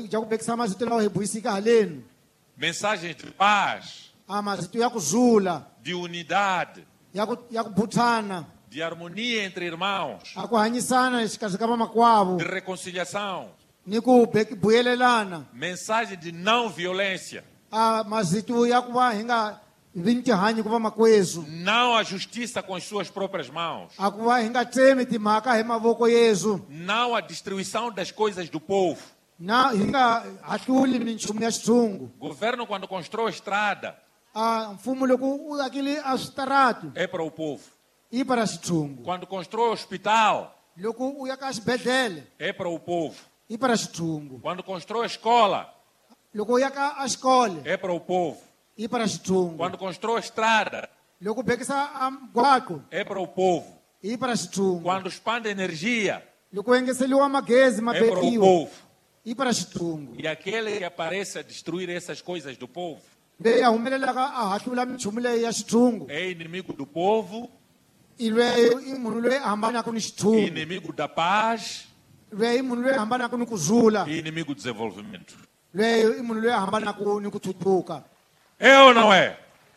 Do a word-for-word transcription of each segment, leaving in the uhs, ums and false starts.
ja ku vekisa mazito lawa hi vuyisika haleni Mensagens de paz, a mazito ya kuzula de unidade, ya ku ya ku buthana de harmonia entre irmãos, a ku hanyisana exikarhi ka vamakwavo de reconciliação, ni ku bek- vuyelelana mensagem de não violência, a mazito ya ku va hi nga vi ni tihanyi ku vamakwezu não a justiça com as suas próprias mãos, a ku va hi nga tsemi timhaka hi mavoko yezu não a destruição das coisas do povo. na hi nga hahluli minchumu ya xitshungu Governo, quando constrói estrada, a mfumo loko u akile a switaratu é para o povo. i para xitshungu Quando constrói hospital, loko u ya ka xibedhlele é para o povo. i para xitshungu Quando constrói escola, loko u ya ka a xikole é para o povo. i para xitshungu Quando constrói estrada, loko u bekisa a mgwaqo é para o povo. i para xitshungu Quando expande energia, loko u engeseliwa magezi ma é para o bekiwa povo. i para xitshungu E aquele que aparece a destruir essas coisas do povo leyi a humelelaka a hahlula minchumu leyi ya xitshungu é inimigo do povo, i lweyo i munhu loyi a hambanaka ni xitshungu inimigo da paz lweyi i munhu loyi a hambanaka ni ku zula e inimigo do desenvolvimento. lweyo i munhu loyi a hambanaka ni ku thuthuka É ou não é?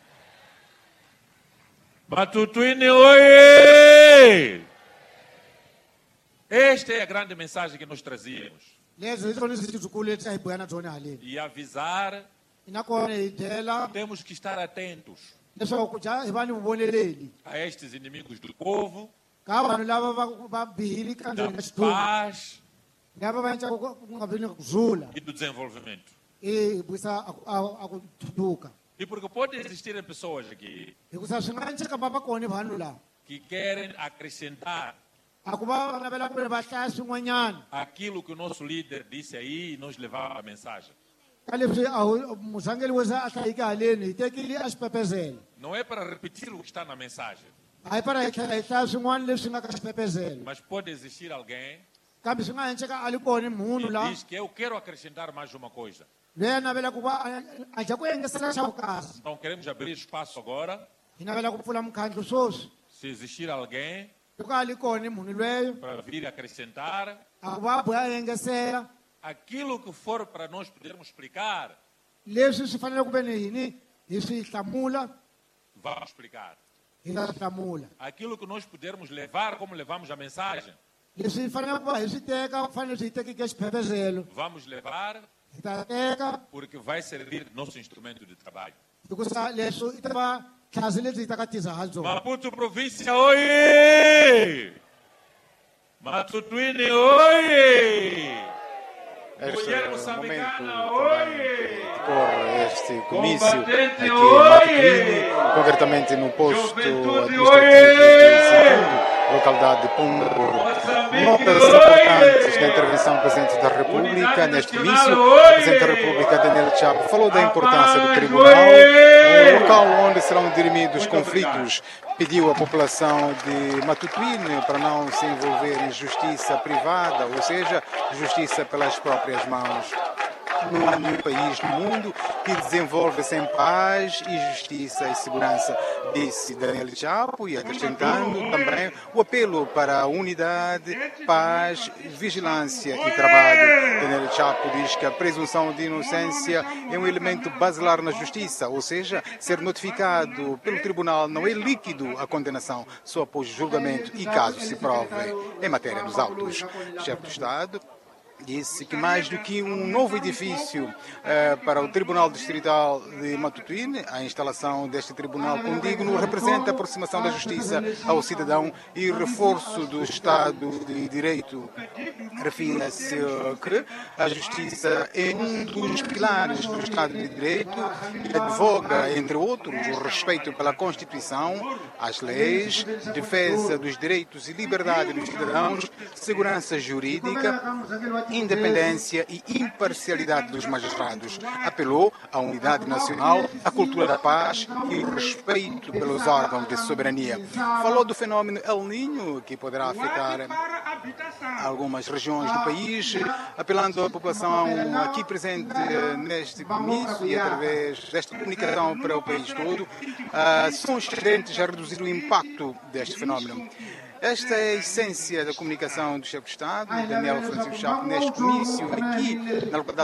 Matutuine, oie! Esta é a grande mensagem que nós trazíamos. leswi hi swona swi lebyikulu leswi a hi boya na byona haleni E avisar, hi nakona hi byela temos que estar atentos leswaku ja hi va ni vuvoneleli a estes inimigos do povo, ka vanhu lava va va bihile da kandzeni ka xithumu paz lava va endlaka ku ku nga vi ni ku zula e do desenvolvimento. i hi vuyisa a ku- a- a ku thuthuka E porque pode existirem pessoas aqui hikuva swi nga endleka va va kona vanhu lava que querem acrescentar a ku va va navela ku ri va hlaya swin'wanyana aquilo que o nosso líder disse aí e nós levava a mensagem. ka leswi a hu- murhangeri wese a hlayike haleni hi tekile a xipepezelo Não é para repetir o que está na mensagem, a hi para hi tlhela hi hlaya swin'wana leswi nga ka xipepezelo mas pode existir alguém kambe swi nga endleka a li kona munhu que la diz que eu quero acrescentar mais uma coisa. loyi a navela ku va a- a dya ku engesela xa vukasi Então queremos abrir espaço agora. hi navela ku pfula mukhandlo swoswi Se existir alguém loko a li kona munhu lweyo para vir acrescentar a ku va a boya a engesela aquilo que for para nós podermos explicar, leswi swi fanele ku ve ni yini hi swi hlamula vamos explicar. hi ta swi hlamula Aquilo que nós pudermos levar, como levamos a mensagem, leswi hi fanele ku va hi swi teka ku fanele swi hi tekeke xipepezelo vamos levar hi ta teka porque vai servir de nosso instrumento de trabalho. hikusa leswi i ta va tlhasi lebyi hi ta ka tiza ha byona Maputo província, oie! Matutuine, oie! Este Mulher é o moçambicana, momento oie! por este comício Combatente, aqui em oie! Matuquine, concretamente no posto Juventude, administrativo oie! de Segundo, localidade de Pumbo. Moçambique, Notas importantes da intervenção do Presidente da República neste comício. O Presidente da República, Daniel Chapo, falou da importância do Tribunal, um local onde serão dirimidos conflitos. Pediu à população de Matutuine para não se envolver em justiça privada, ou seja, justiça pelas próprias mãos. Não há nenhum país no mundo que desenvolve sem paz e justiça e segurança, disse Daniel Chapo, e acrescentando também o apelo para a unidade, paz, vigilância e trabalho. Daniel Chapo diz que a presunção de inocência é um elemento basilar na justiça, ou seja, ser notificado pelo tribunal não é líquido a condenação, só após julgamento e caso se prove em matéria dos autos. O chefe do Estado disse que mais do que um novo edifício eh, para o Tribunal Distrital de Matutuine, a instalação deste tribunal condigno representa a aproximação da justiça ao cidadão e reforço do Estado de Direito. Refira-se que a justiça é um dos pilares do Estado de Direito e advoga, entre outros, o respeito pela Constituição, as leis, defesa dos direitos e liberdade dos cidadãos, segurança jurídica, independência e imparcialidade dos magistrados. Apelou à unidade nacional, à cultura da paz e o respeito pelos órgãos de soberania. Falou do fenômeno El Niño, que poderá afetar algumas regiões do país, apelando à população aqui presente neste comício e através desta comunicação para o país todo, a sons tendentes a reduzir o impacto deste fenômeno. Esta é a essência da comunicação do chefe de Estado, Daniel Francisco Chapo, neste comício aqui na localidade